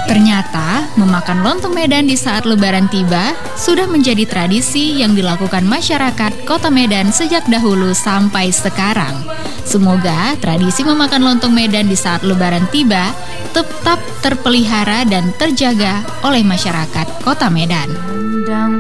Ternyata, memakan lontong Medan di saat Lebaran tiba sudah menjadi tradisi yang dilakukan masyarakat Kota Medan sejak dahulu sampai sekarang. Semoga tradisi memakan lontong Medan di saat Lebaran tiba tetap terpelihara dan terjaga oleh masyarakat Kota Medan.